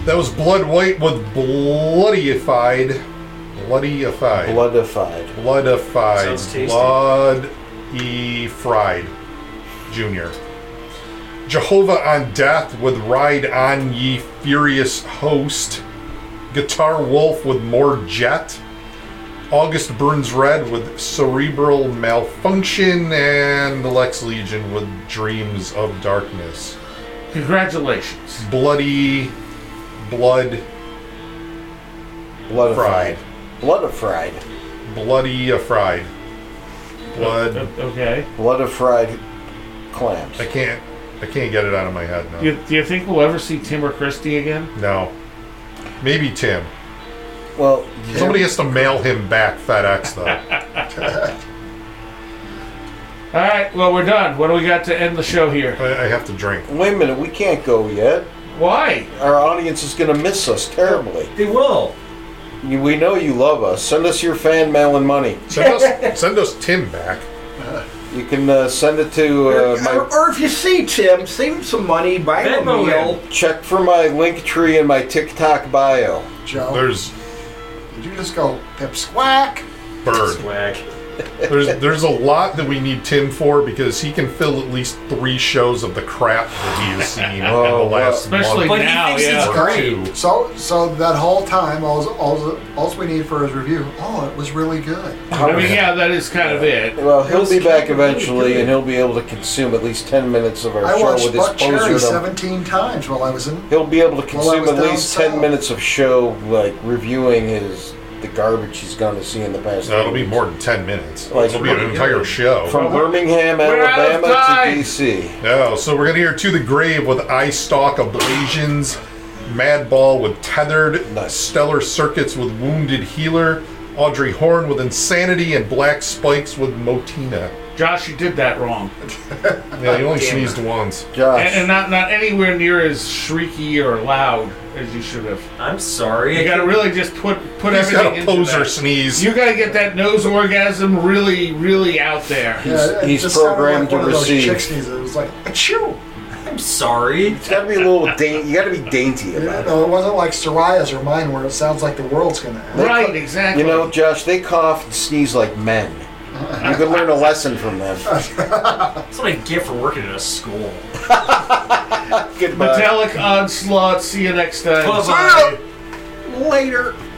That was Blood White with Bloodified. Sounds tasty. Blood-y-fried. Junior. Jehovah on Death with Ride On Ye Furious Host. Guitar Wolf with More Jet. August Burns Red with Cerebral Malfunction. And the Lex Legion with Dreams of Darkness. Congratulations. Blood-fried. Blood-fried. Bloody-fried. Blood. Okay. Blood-fried clams. I can't get it out of my head now. Do you think we'll ever see Tim or Christy again? No. Maybe Tim. Well, Somebody has to mail him back FedEx, though. All right, well, we're done. What do we got to end the show here? I have to drink. wait a minute, we can't go yet. Why? Our audience is going to miss us terribly. They will. We know you love us. Send us your fan mail and money. Send us Tim back. You can send it to or if you see Tim, save him some money, buy him a Venmo meal. him. check for my link tree in my TikTok bio. Joe, There's did you just go pipsquack? Bird. Swag. There's a lot that we need Tim for because he can fill at least 3 shows of the crap that he has seen in the last Especially month. But he now, thinks yeah. it's great. Two. So that whole time, all we need for his review. Oh, it was really good. I mean, yeah, that is kind of it. Well, he'll be It's back really eventually, good. and he'll be able to consume at least 10 minutes of our I show watched with his Buck Cherry poserdom. 17 times while I was in. He'll be able to While I consume was at down least 10 south. minutes of show, like reviewing the garbage he's gone to see in the past. No, it'll be weeks. more than 10 minutes. Like, It'll be an entire show. From Well, Birmingham, we're out of Alabama time. to DC. No, so we're gonna hear To the Grave with Eye Stalk Ablations, Madball with Tethered, Nice. Stellar Circuits with Wounded Healer, Audrey Horn with Insanity, and Black Spikes with Motina. Josh, you did that wrong. Yeah, he only sneezed once. Josh, And not anywhere near as shrieky or loud as you should have. I'm sorry. You gotta really just put He's everything got a into poser that. sneeze. You gotta get that nose orgasm really, really out there. Yeah, it he's just sounded programmed like one to of those receive. chick sneezes. It was like achoo. I'm sorry. it's got to be a little you got to be dainty about it. No, it wasn't like Soraya's or mine where it sounds like the world's gonna end. Right, exactly. You know, Josh, they cough and sneeze like men. You can learn a lesson from them. That's what I get for working at a school. Goodbye. Metallic Onslaught. See you next time. Bye-bye. Later.